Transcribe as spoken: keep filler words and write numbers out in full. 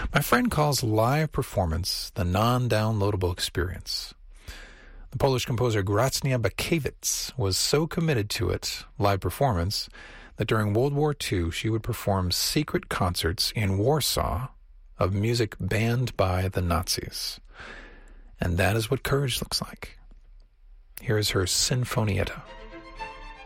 My friend calls live performance the non-downloadable experience. The Polish composer Gracnia Bakiewicz was so committed to it, live performance, that during World War Two she would perform secret concerts in Warsaw of music banned by the Nazis. And that is what courage looks like. Here is her Sinfonietta.